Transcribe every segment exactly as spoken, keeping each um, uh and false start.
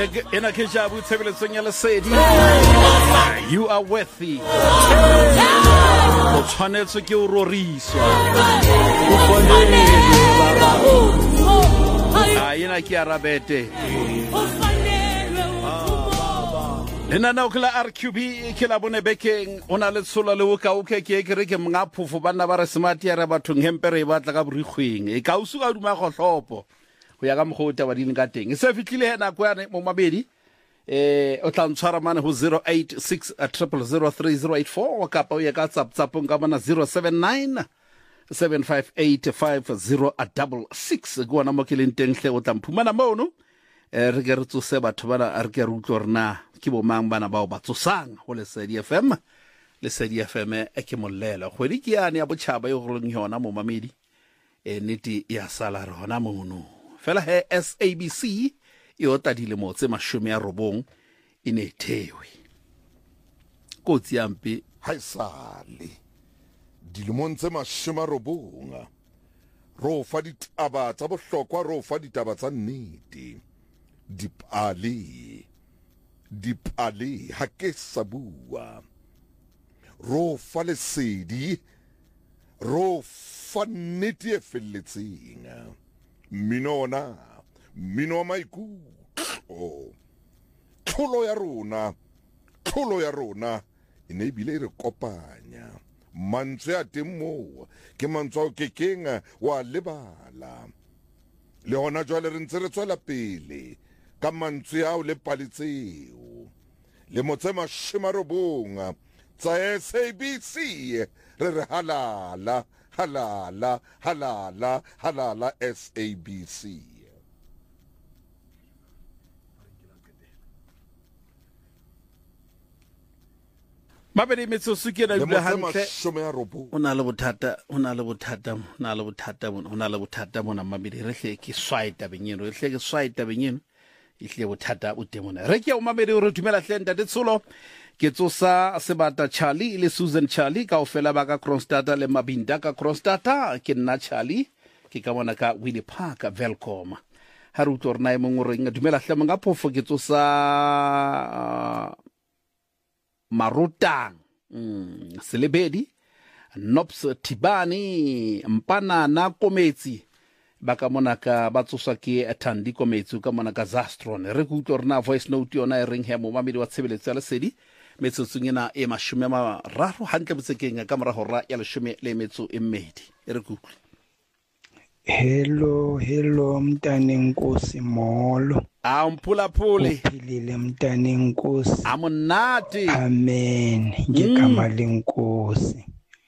ena ke jabu tshebeletsong ya lesedi. You are worthy. O tshwanetse ke o roriswa. Ah, ena ke arabete. Lena na ukla R Q B ke la bone bekeng ona le tsola le o ka o ke ke ke re ke mga phofo bana ba re smart ya re bathong hempere e batla ka borikgweng e ka usuka duma go hlopo go ya ka mogota ba ding ka teng e se fitlile hena kwa mo mabedi eh o tla ntshwara mane ho zero eight six zero zero three zero eight four ka pa o ya ka tsap tsapong ka bona zero seven nine seven five eight five zero six six go na mo ke leng teng hle o tla mphumana mono eh re ke re tsose batho bana a re ke re utlwa rena ke bo mang bana bao ba tsosang go Lesedi F M Lesedi F M e ke molelo kgwedi ke yane ya botšhaba yo go leng yona mo mamedi e nete ya sala rona mono fela he S A B C e o tadile mo tse mashome ya robong ine thewe kotsi ampe haisale dilemong tse mashome a robong ro fa ditaba tsa bohlokwa ro fa ditaba tsa nnete dipale dipale ha ke sa bua ro fa lesedi ro fa nnete e felletseng minona mino maikutlo tlholo ya rona tlholo ya rona e ne bile re kopanya mantswe a teng moo ke mantswe o kekeng wa lebala le hona jwale re ntse re tswela pele ka mantswe ao le paletseo le motse mashome a robong tsa S A B C re re halala halala halala halala S A B C mabedi metsotso ke na bula hantle mashome a robong o na le bothata o na le bothata o na le bothata o na le bothata mona mabedi re hle ke swaita benyeno re hle ke swaita benyeno e hle bothata o temona re ke o mabedi o re dumela hlenda de tsolo ke tsosa sebata Charlie le Susan Charlie ka ofela ba ka Kronstadt le Mabinda ka Kronstadt ke nna Charlie ke ka bona ka Willie Park Velcom ha re utlwa rena e mongwe re dumela hle mga phofo ke tsosa Marutang mm Selebedi Nops Tibani Mpana na Kometsi baka mona ka batsoswa ke Thandi Kometsi ka mona ka Zastron re go utlwa rena voice note yona e reng he mo mamedi wa tshebeletso ya Lesedi metsotsong ena e mashome ma raro hantle botsekeng ka mora hora ya leshome le metso e mmedi e re go utlwa Hello, hello mntane Nkosi molo. A mphula phule. Uphilile mntane Nkosi. Amonate. Amen. Ngegama leNkosi.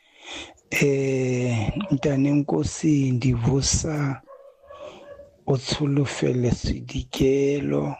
Eh mntane Nkosi ndivusa uthulufele sidikelo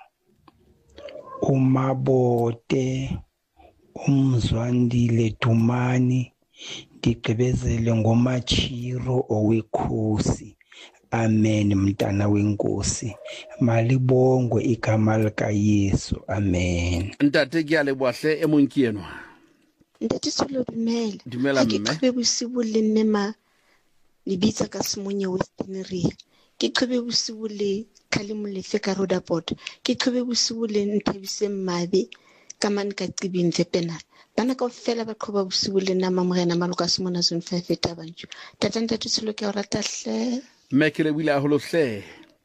umabote umzwandile Dumani ndigqibezele ngomachiro owekhosi. Amen mntana wenkosi malibongwe igama lika Yesu amen ntate ke a le bohle e mong ke enwa ntate solo dumela dumela mme ke qhebe bosibu le nnema lebitsa ka semonye Western Area ke qhebe bosibu le Khalimo lefe ka Rodaport ke qhebe bosibu le Nthabise Mmabe ka man ka Qibini Vepenal bana ka fela ba qhoba bosibu le nna mamorena maloka semona zone five etabantsho tata ntate solo ke o rata hle mekele wile a holo hle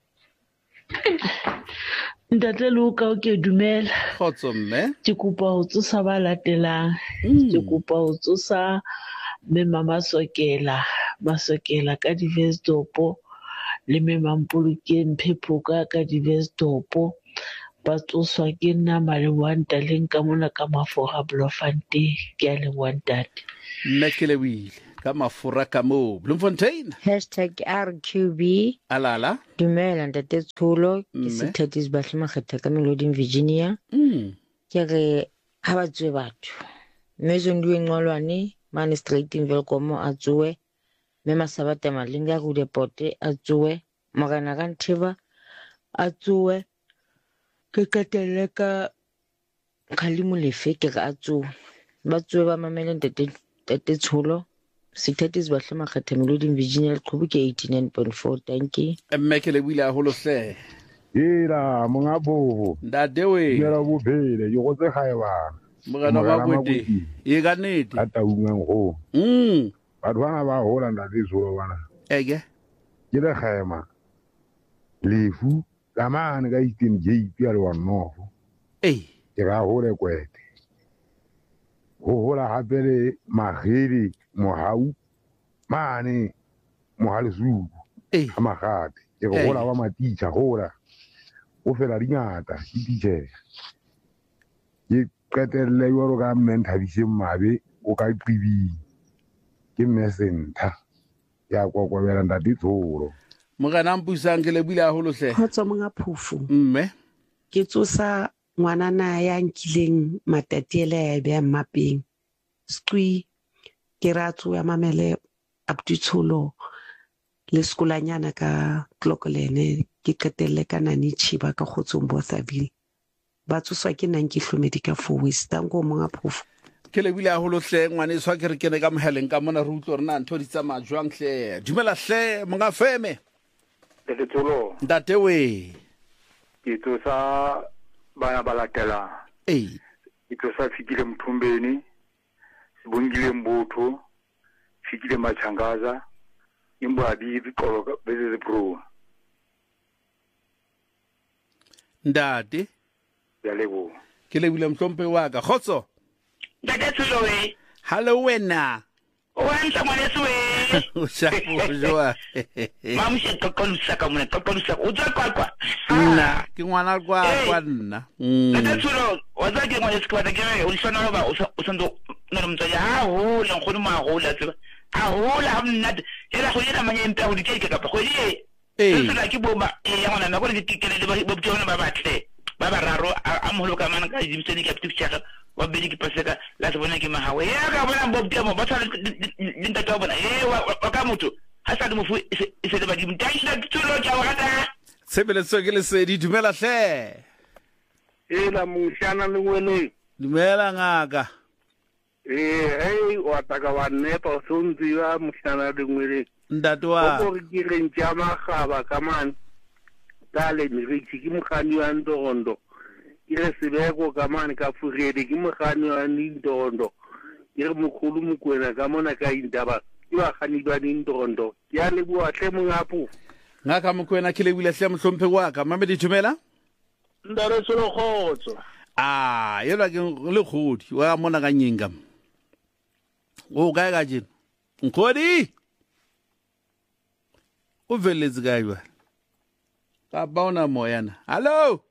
ntate Luka o ke dumela khotso mme ke kopa ho tsosa ba latelang ke kopa ho tsosa me mama Sokela ba Sokela ka Divesdopo le me mampuluke Mphepoka ka Divesdopo ba tsoswa ke nna male wanta leng ka mona ka Mafora Bloemfontein ke a le wantate mekele wile ka Mafora ka mo Bloemfontein hashtag R Q B alala dumela ntate Tshulo ke sithathis bahlema kgetha ka Melody Virginia mm ke re ha ba tswe batho mezo ndwe ngolwane man straight in Velcom a tswe me Masabata Malinga go depote a tswe magana ka Ntheba a tswe ke katele ka Khalimo lefe ke ga a tswe ba tswe ba mamele ntate ntate Tshulo sithathis bahlema kgetha Melody Virginia Qhubu ke eighty-nine point four thank you mekele wile a holo hle Ira monga bobo. Ntate we. Mera bophele yo go tse gaebana. Mogana ba Mokwete. E ka nnete. Ka taungeng go. Mm. Batho bana ba hola ntate Zulu bana. Ege. Ke le gaema. Lefu la mane ka itin J P ya le wa nofo. Eh. Ke ga hole kwete. Go hola hape le magedi mohau mane mohalesuku. Eh. Amagate. Ke go hola wa matitsa gola. O fela dingata ke ditšhe ke qetelle yo ka mme Nthabise Mmabe o ka iqibile ke mesentha ya kokobela ntate Tholo Mogana mpusang ke le bile a holo hle Khotso monga phufu mme ke tsosa ngwanana ya nkileng matatiele ya be mmapeng skwi ke ratso ya mamele Abdutsholo le skolanyana ka Clocolene ke qetelle ka nani Chiba ka Khotsong Bothaville ba tsoswa ke nang ke hlomedi ka for West ngo monga phofu ke le bile a holo hle ngwane swa ke re kene ka moheleng ka mona re utlwa rena ntho di tsa majwang hle dumela hle monga feme le tsolo ntate we ke tsosa bana balatela eh ke tsosa Fikile Mthumbeni Sibongile Mbutho Fikile Machangaza imbo abizi qolo bese zipro ndate ya lebo ke le bile mhlompe wa ka khotso Ntate Thulo we hallo wena o ntse ngwane swe o shapo joa mamu se tokolusa ka mona tokolusa o tswa kwa kwa nna ke ngwana kwa kwa nna Ntate Thulo o tswa ke ngwane skwata ke o sona ba o sondo no mtsa ya ha ho le nkgono ma go la tseba a hola ha mna era go yena manyempe go dikeke ka go ye eh se la ke bomba e ya ngwana na go le dikekele le ba botona ba batle ba ba raro a moholo ka mana ka dimseni ka picture wa bedi ke paseka la se bona ke mahawe ya ka bona bobte mo ba tsa linta ka bona eh wa ka motho ha sa mo fu e se le ba di mtaisha tulo tja wa rata sebele so ke le se di dumela hle e la mushana le wele dumela ngaka eh hey wa taka wa nepa sonzi wa mushana le ngwele ndatwa go re ke re ntjama gaba ka man dale mi re ke mogani wa ndondo ire sebeko ka man ka furede ke mogani wa ndondo ire mogolo mokwena ka mona ka indaba ke wa gani ba ndondo ya le bua tle mongapo ngaka mokwena ke le bile hle mhlompe wa ka mame di dumela ndare solo khotso ah yela ke le khodi wa mona ka nyinga o ga ga jin ngodi o veletse ga ywa ka baona moyana hallo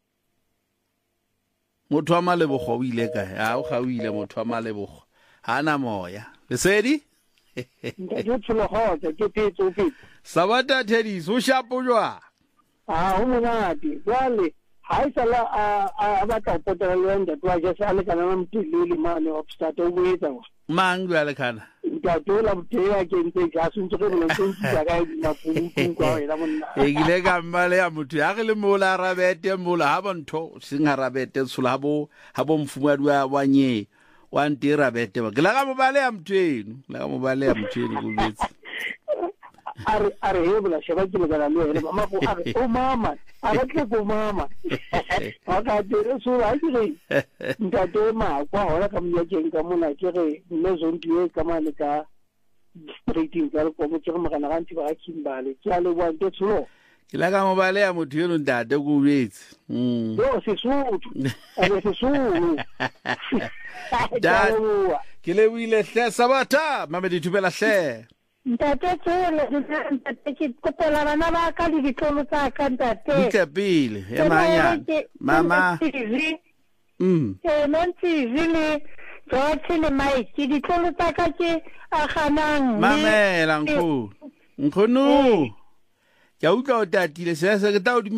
motho wa malebogo o ile kae a o ga o ile motho wa malebogo hana moya lesedi ke tsholo khotso ke petso petso sabata tedis o shapo jwa ah o monate jwale ha isala a ba ka potela le nda twa je sa le kana mtilili mane obstart o wetsa mang jwa le kana nda tola mteya ke ntse ga suntse go le ntse ga ga na putu kwa ela monna e gile ka mmale ya motho ya ge le mola rabete mola ha bontho singa rabete tsula bo ha bo mfumadi wa wanye wa ntira bete ba la ka mobale ya mthweni la ka mobale ya mthweni go betsi are are hebla sheba ke le kana le ene mama go are o mama ara ke go mama aka dire so ra ke nda de ma kwa hora ka mya ke nka mona ke re nne zo ndiwe ka mane ka rating ka go mo ke mo kana ga ntse ba kimbale ke ale wa ke tsolo ke la ka mobale ya motho yo ndate go betsi mm yo se su ale se su da ke le wile hle sabata mame di thubela hle ntate tsele ntate ke kopela bana ba ka di ditlolo tsa ka ntate ke pele ya manya mama mm eh nanti vile jothi le mai ke ditlolo tsa ka ke a ganang mamela nkgo nkgono ya utlwa o tatile se se ke ta o